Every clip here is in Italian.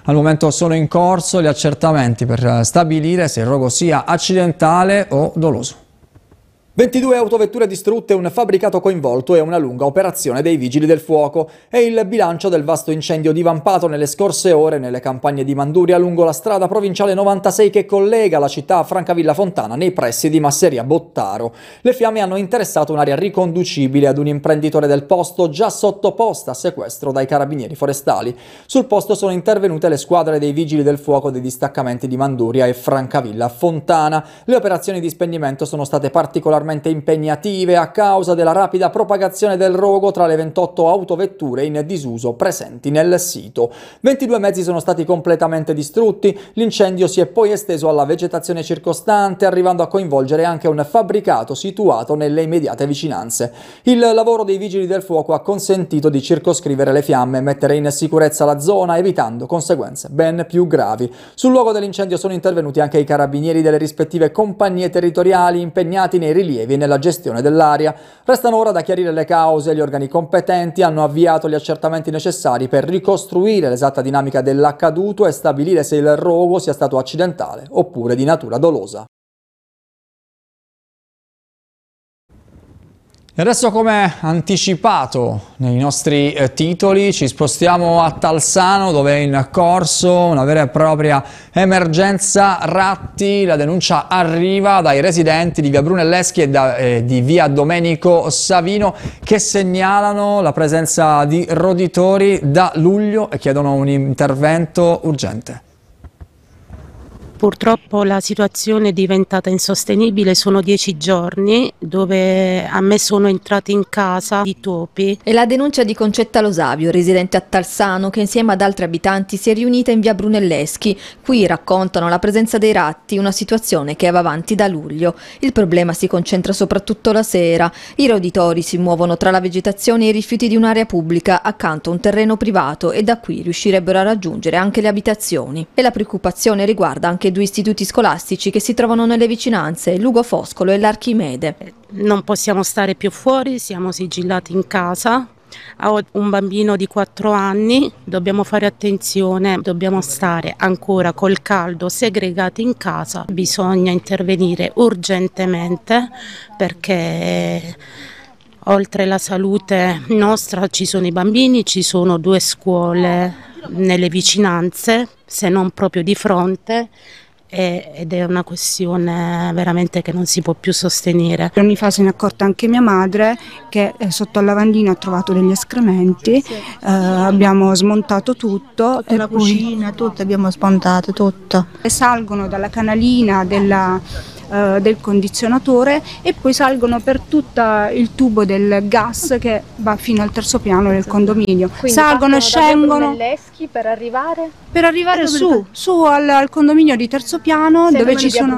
Al momento sono in corso gli accertamenti per stabilire se il rogo sia accidentale o doloso. 22 autovetture distrutte, un fabbricato coinvolto e una lunga operazione dei vigili del fuoco. È il bilancio del vasto incendio divampato nelle scorse ore nelle campagne di Manduria lungo la strada provinciale 96 che collega la città a Francavilla Fontana nei pressi di Masseria Bottaro. Le fiamme hanno interessato un'area riconducibile ad un imprenditore del posto già sottoposta a sequestro dai carabinieri forestali. Sul posto sono intervenute le squadre dei vigili del fuoco dei distaccamenti di Manduria e Francavilla Fontana. Le operazioni di spegnimento sono state particolarmente impegnative a causa della rapida propagazione del rogo tra le 28 autovetture in disuso presenti nel sito. 22 mezzi sono stati completamente distrutti, l'incendio si è poi esteso alla vegetazione circostante, arrivando a coinvolgere anche un fabbricato situato nelle immediate vicinanze. Il lavoro dei vigili del fuoco ha consentito di circoscrivere le fiamme e mettere in sicurezza la zona, evitando conseguenze ben più gravi. Sul luogo dell'incendio sono intervenuti anche i carabinieri delle rispettive compagnie territoriali impegnati nei rilievi e nella gestione dell'area. Restano ora da chiarire le cause. Gli organi competenti hanno avviato gli accertamenti necessari per ricostruire l'esatta dinamica dell'accaduto e stabilire se il rogo sia stato accidentale oppure di natura dolosa. E adesso, come anticipato nei nostri titoli, ci spostiamo a Talsano, dove è in corso una vera e propria emergenza ratti. La denuncia arriva dai residenti di via Brunelleschi e di via Domenico Savino, che segnalano la presenza di roditori da luglio e chiedono un intervento urgente. Purtroppo la situazione è diventata insostenibile, sono 10 giorni dove a me sono entrati in casa i topi. È la denuncia di Concetta Losavio, residente a Talsano, che insieme ad altri abitanti si è riunita in via Brunelleschi. Qui raccontano la presenza dei ratti, una situazione che va avanti da luglio. Il problema si concentra soprattutto la sera. I roditori si muovono tra la vegetazione e i rifiuti di un'area pubblica accanto a un terreno privato e da qui riuscirebbero a raggiungere anche le abitazioni. E la preoccupazione riguarda anche due istituti scolastici che si trovano nelle vicinanze, Lugo Foscolo e l'Archimede. Non possiamo stare più fuori, siamo sigillati in casa. Ho un bambino di 4 anni, dobbiamo fare attenzione, dobbiamo stare ancora col caldo segregati in casa. Bisogna intervenire urgentemente perché oltre la salute nostra ci sono i bambini, ci sono 2 scuole nelle vicinanze, se non proprio di fronte. Ed è una questione veramente che non si può più sostenere. Anni fa se ne è accorta anche mia madre che sotto al lavandino ha trovato degli escrementi, abbiamo smontato tutto. La cucina, tutto, abbiamo smontato tutto. Salgono dalla canalina del condizionatore e poi salgono per tutto il tubo del gas che va fino al terzo piano del condominio. Quindi salgono e scendono per arrivare? Per arrivare su al condominio di terzo piano dove ci sono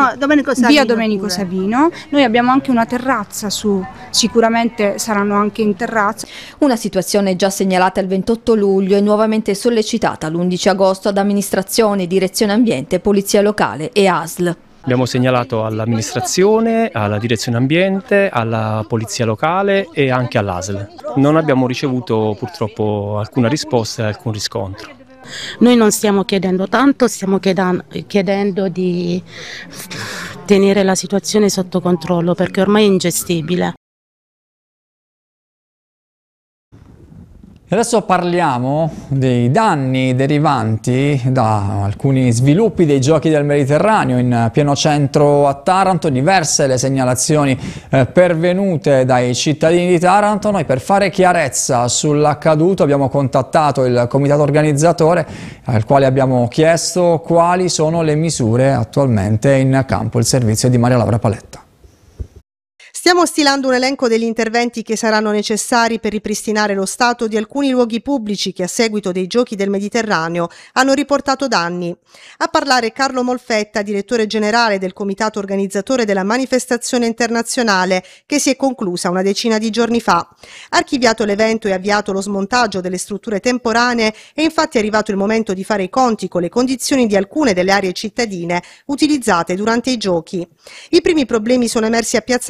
via Domenico Savino. Noi abbiamo anche una terrazza su, sicuramente saranno anche in terrazza. Una situazione già segnalata il 28 luglio e nuovamente sollecitata l'11 agosto ad amministrazione, direzione ambiente, polizia locale e ASL. Abbiamo segnalato all'amministrazione, alla direzione ambiente, alla polizia locale e anche all'ASL. Non abbiamo ricevuto purtroppo alcuna risposta e alcun riscontro. Noi non stiamo chiedendo tanto, stiamo chiedendo di tenere la situazione sotto controllo perché ormai è ingestibile. E adesso parliamo dei danni derivanti da alcuni sviluppi dei Giochi del Mediterraneo in pieno centro a Taranto. Diverse le segnalazioni pervenute dai cittadini di Taranto. Noi, per fare chiarezza sull'accaduto, abbiamo contattato il comitato organizzatore, al quale abbiamo chiesto quali sono le misure attualmente in campo. Il servizio di Maria Laura Paletta. Stiamo stilando un elenco degli interventi che saranno necessari per ripristinare lo stato di alcuni luoghi pubblici che a seguito dei Giochi del Mediterraneo hanno riportato danni. A parlare Carlo Molfetta, direttore generale del comitato organizzatore della manifestazione internazionale che si è conclusa una decina di giorni fa. Archiviato l'evento e avviato lo smontaggio delle strutture temporanee, è infatti arrivato il momento di fare i conti con le condizioni di alcune delle aree cittadine utilizzate durante i Giochi. I primi problemi sono emersi a Piazza Garibaldi,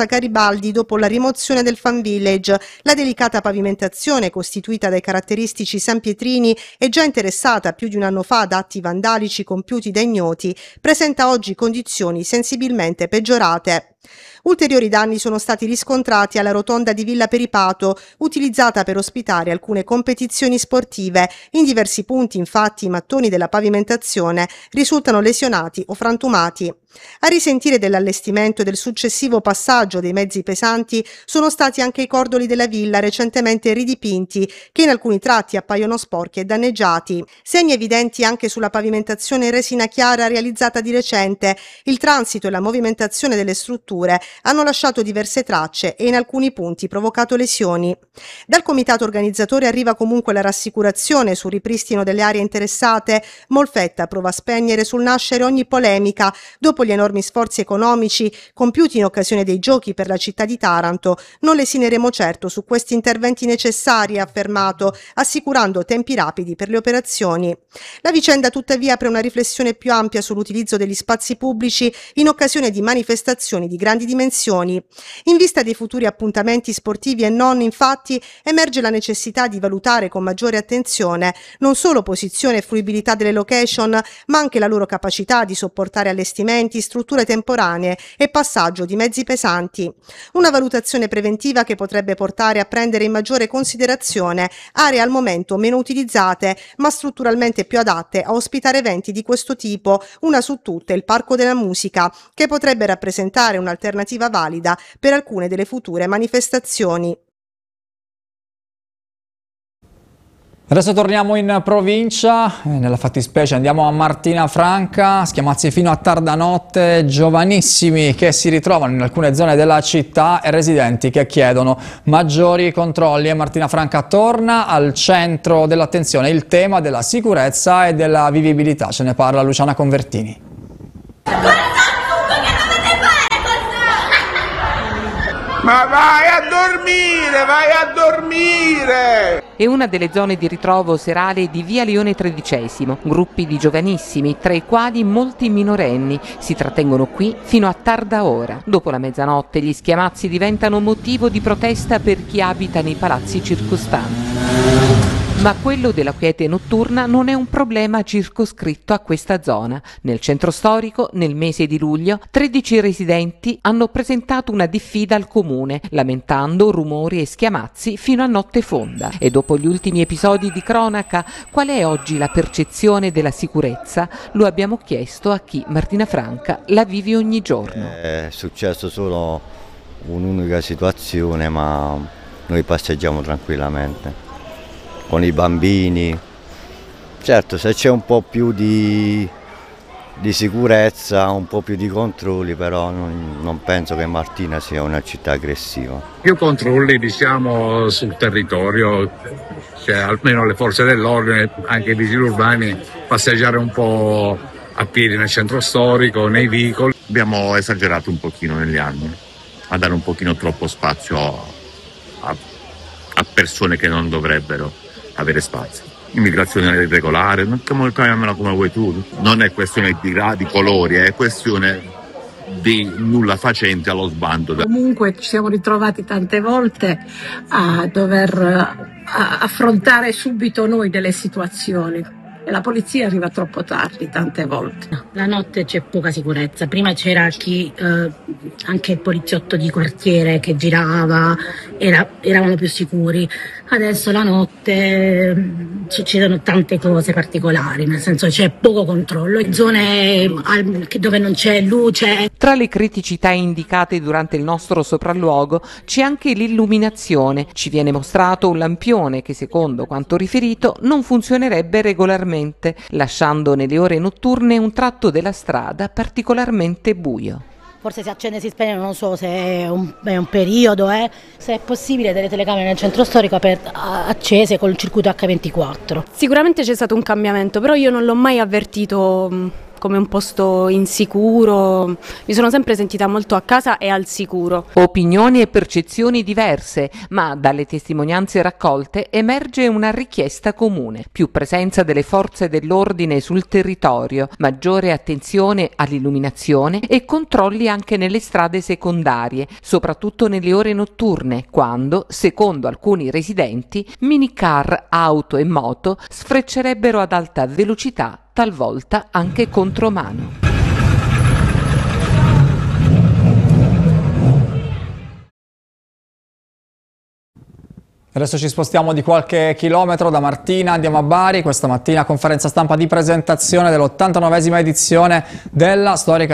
saldi dopo la rimozione del Fan Village. La delicata pavimentazione, costituita dai caratteristici sanpietrini e già interessata più di un anno fa da atti vandalici compiuti da ignoti, presenta oggi condizioni sensibilmente peggiorate. Ulteriori danni sono stati riscontrati alla rotonda di Villa Peripato, utilizzata per ospitare alcune competizioni sportive. In diversi punti, infatti, i mattoni della pavimentazione risultano lesionati o frantumati. A risentire dell'allestimento e del successivo passaggio dei mezzi pesanti sono stati anche i cordoli della villa recentemente ridipinti, che in alcuni tratti appaiono sporchi e danneggiati. Segni evidenti anche sulla pavimentazione in resina chiara realizzata di recente. Il transito e la movimentazione delle strutture hanno lasciato diverse tracce e in alcuni punti provocato lesioni. Dal comitato organizzatore arriva comunque la rassicurazione sul ripristino delle aree interessate. Molfetta prova a spegnere sul nascere ogni polemica dopo gli enormi sforzi economici compiuti in occasione dei giochi per la città di Taranto. Non lesineremo certo su questi interventi necessari, ha affermato, assicurando tempi rapidi per le operazioni. La vicenda tuttavia apre una riflessione più ampia sull'utilizzo degli spazi pubblici in occasione di manifestazioni di grandi dimensioni. In vista dei futuri appuntamenti sportivi e non, infatti, emerge la necessità di valutare con maggiore attenzione non solo posizione e fruibilità delle location, ma anche la loro capacità di sopportare allestimenti, strutture temporanee e passaggio di mezzi pesanti. Una valutazione preventiva che potrebbe portare a prendere in maggiore considerazione aree al momento meno utilizzate, ma strutturalmente più adatte a ospitare eventi di questo tipo, una su tutte il Parco della Musica, che potrebbe rappresentare un'alternativa valida per alcune delle future manifestazioni. Adesso torniamo in provincia, nella fattispecie andiamo a Martina Franca, schiamazzi fino a tarda notte, giovanissimi che si ritrovano in alcune zone della città e residenti che chiedono maggiori controlli. E Martina Franca torna al centro dell'attenzione il tema della sicurezza e della vivibilità. Ce ne parla Luciana Convertini. Ma vai a dormire! È una delle zone di ritrovo serale di via Leone XIII. Gruppi di giovanissimi, tra i quali molti minorenni, si trattengono qui fino a tarda ora. Dopo la mezzanotte gli schiamazzi diventano motivo di protesta per chi abita nei palazzi circostanti. Ma quello della quiete notturna non è un problema circoscritto a questa zona. Nel centro storico, nel mese di luglio, 13 residenti hanno presentato una diffida al comune, lamentando rumori e schiamazzi fino a notte fonda. E dopo gli ultimi episodi di cronaca, qual è oggi la percezione della sicurezza? Lo abbiamo chiesto a chi, Martina Franca, la vive ogni giorno. È successo solo un'unica situazione, ma noi passeggiamo tranquillamente con i bambini. Certo, se c'è un po' più di sicurezza, un po' più di controlli, però non penso che Martina sia una città aggressiva. Più controlli, diciamo, sul territorio, cioè almeno le forze dell'ordine, anche i vigili urbani, passeggiare un po' a piedi nel centro storico, nei vicoli. Abbiamo esagerato un pochino negli anni, a dare un pochino troppo spazio a persone che non dovrebbero avere spazio. Immigrazione irregolare, chiamiamola come vuoi tu. Non è questione di colori, è questione di nulla facenti allo sbando. Comunque ci siamo ritrovati tante volte a dover affrontare subito noi delle situazioni. E la polizia arriva troppo tardi tante volte. No, la notte c'è poca sicurezza. Prima c'era chi, anche il poliziotto di quartiere che girava, eravamo più sicuri. Adesso la notte succedono tante cose particolari, nel senso c'è poco controllo, zone dove non c'è luce. Tra le criticità indicate durante il nostro sopralluogo c'è anche l'illuminazione. Ci viene mostrato un lampione che, secondo quanto riferito, non funzionerebbe regolarmente, lasciando nelle ore notturne un tratto della strada particolarmente buio. Forse si accende e si spegne, non so se è un periodo, se è possibile delle telecamere nel centro storico accese col circuito H24. Sicuramente c'è stato un cambiamento, però io non l'ho mai avvertito come un posto insicuro, mi sono sempre sentita molto a casa e al sicuro. Opinioni e percezioni diverse, ma dalle testimonianze raccolte emerge una richiesta comune: più presenza delle forze dell'ordine sul territorio, maggiore attenzione all'illuminazione e controlli anche nelle strade secondarie, soprattutto nelle ore notturne, quando, secondo alcuni residenti, minicar, auto e moto sfreccerebbero ad alta velocità, talvolta anche contromano. Adesso ci spostiamo di qualche chilometro da Martina, andiamo a Bari. Questa mattina conferenza stampa di presentazione dell'89esima edizione della storica